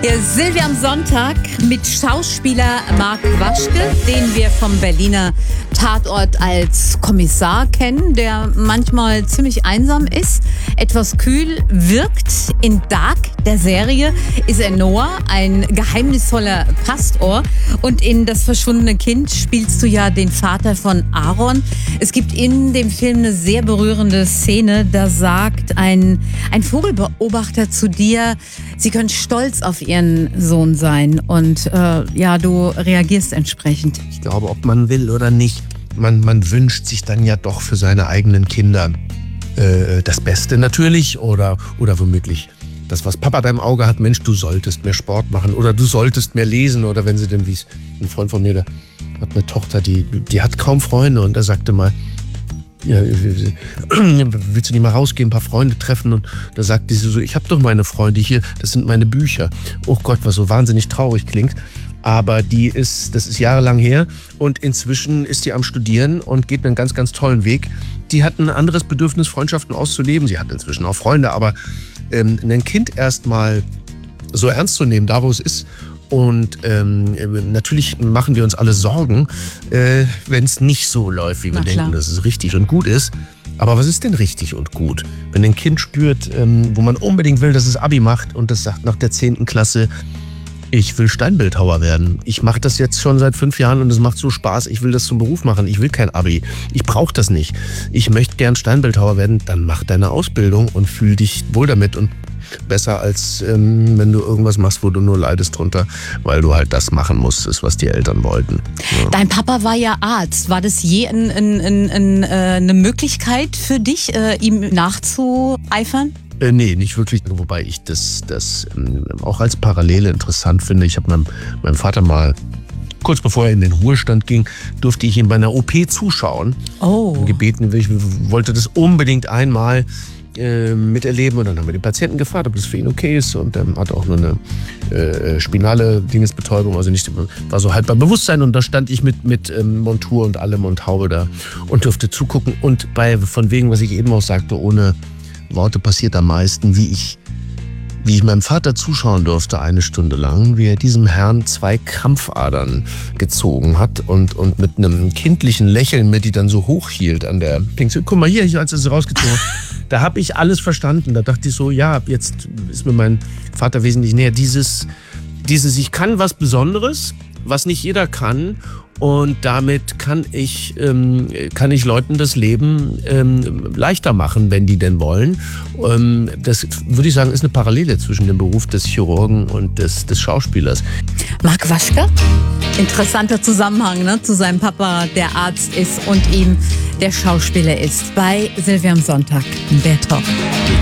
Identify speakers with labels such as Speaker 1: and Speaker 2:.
Speaker 1: Ja, Silvia am Sonntag mit Schauspieler Marc Waschke, den wir vom Berliner Tatort als Kommissar kennen, der manchmal ziemlich einsam ist, etwas kühl wirkt. In Dark, der Serie, ist er Noah, ein geheimnisvoller Pastor. Und in Das verschwundene Kind spielst du ja den Vater von Aaron. Es gibt in dem Film eine sehr berührende Szene, da sagt ein Vogelbeobachter zu dir, sie können stolz auf ihren Sohn sein. Und du reagierst entsprechend.
Speaker 2: Ich glaube, ob man will oder nicht, man wünscht sich dann ja doch für seine eigenen Kinder das Beste natürlich oder womöglich das, was Papa da im Auge hat. Mensch, du solltest mehr Sport machen oder du solltest mehr lesen. Oder wenn sie denn, wie es ein Freund von mir, der hat eine Tochter, die hat kaum Freunde, und er sagte mal, ja, willst du nicht mal rausgehen, ein paar Freunde treffen? Und da sagte sie so, ich habe doch meine Freunde hier, das sind meine Bücher. Oh Gott, was so wahnsinnig traurig klingt. Aber das ist jahrelang her, und inzwischen ist sie am Studieren und geht einen ganz, ganz tollen Weg. Die hat ein anderes Bedürfnis, Freundschaften auszuleben. Sie hat inzwischen auch Freunde, aber ein Kind erstmal so ernst zu nehmen, da wo es ist. Und natürlich machen wir uns alle Sorgen, wenn es nicht so läuft, wie wir denken, dass es richtig und gut ist. Aber was ist denn richtig und gut? Wenn ein Kind spürt, wo man unbedingt will, dass es Abi macht, und das sagt nach der 10. Klasse, ich will Steinbildhauer werden. Ich mache das jetzt schon seit 5 Jahren und es macht so Spaß. Ich will das zum Beruf machen. Ich will kein Abi. Ich brauche das nicht. Ich möchte gern Steinbildhauer werden. Dann mach deine Ausbildung und fühl dich wohl damit, und besser als wenn du irgendwas machst, wo du nur leidest drunter, weil du halt das machen musstest, was die Eltern wollten. Ja.
Speaker 1: Dein Papa war ja Arzt. War das je eine Möglichkeit für dich, ihm nachzueifern?
Speaker 2: Nee, nicht wirklich. Wobei ich das auch als Parallele interessant finde. Ich habe meinem Vater mal, kurz bevor er in den Ruhestand ging, durfte ich ihm bei einer OP zuschauen.
Speaker 1: Oh.
Speaker 2: Gebeten, ich wollte das unbedingt einmal miterleben, und dann haben wir den Patienten gefragt, ob das für ihn okay ist, und er hat auch nur eine spinale Dingesbetäubung, also nicht, war so halb bei Bewusstsein, und da stand ich mit Montur und allem und Haube da und durfte zugucken, und von wegen, was ich eben auch sagte, ohne Worte passiert am meisten, wie ich meinem Vater zuschauen durfte 1 Stunde lang, wie er diesem Herrn 2 Krampfadern gezogen hat und mit einem kindlichen Lächeln die dann so hochhielt an der Pinkse. Guck mal hier, als er sie rausgezogen hat, da habe ich alles verstanden. Da dachte ich so, ja, jetzt ist mir mein Vater wesentlich näher. Dieses ich kann was Besonderes, was nicht jeder kann, und damit kann ich Leuten das Leben leichter machen, wenn die denn wollen. Das würde ich sagen, ist eine Parallele zwischen dem Beruf des Chirurgen und des Schauspielers.
Speaker 1: Marc Waschke, interessanter Zusammenhang, ne, zu seinem Papa, der Arzt ist, und ihm der Schauspieler ist. Bei Silvia am Sonntag, der Talk.